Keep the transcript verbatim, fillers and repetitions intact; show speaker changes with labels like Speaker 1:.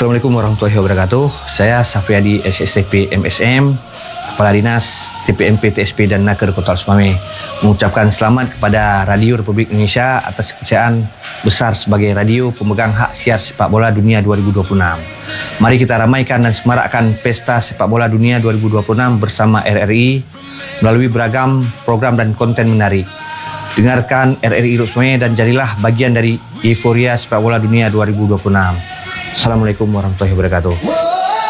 Speaker 1: Assalamualaikum warahmatullahi wabarakatuh. Saya Safriadi S S T P M S M, Kepala Dinas T P M P T S P dan Naker Kota Alsemame, mengucapkan selamat kepada Radio Republik Indonesia atas kepercayaan besar sebagai radio pemegang hak siar sepak bola dunia dua ribu dua puluh enam. Mari kita ramaikan dan semarakkan pesta sepak bola dunia dua ribu dua puluh enam bersama R R I melalui beragam program dan konten menarik. Dengarkan R R I Alsemame dan jadilah bagian dari euforia sepak bola dunia dua ribu dua puluh enam. Assalamualaikum warahmatullahi wabarakatuh.